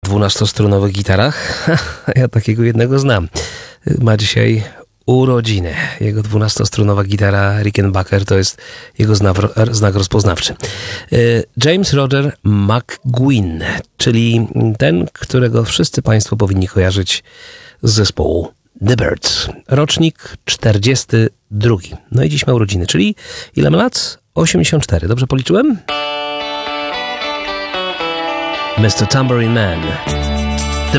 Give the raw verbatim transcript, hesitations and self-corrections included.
dwunastostrunowych gitarach. Ja takiego jednego znam. Ma dzisiaj urodziny. Jego dwunastostrunowa gitara Rickenbacker to jest jego znak, znak rozpoznawczy. James Roger McGuinn, czyli ten, którego wszyscy Państwo powinni kojarzyć z zespołu The Byrds. Rocznik czterdziesty drugi. No i dziś ma urodziny, czyli ile ma lat? osiemdziesiąt cztery. Dobrze policzyłem? mister Tambourine Man.